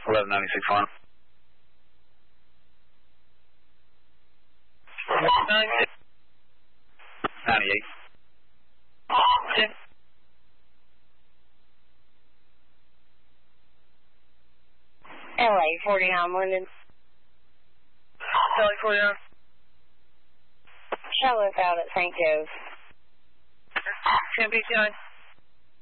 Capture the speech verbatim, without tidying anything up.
eleven ninety-six one. ninety-eight. Okay. L A forty-nine Linden. L A forty-nine. Show us out at Saint Joe's. ten P T I.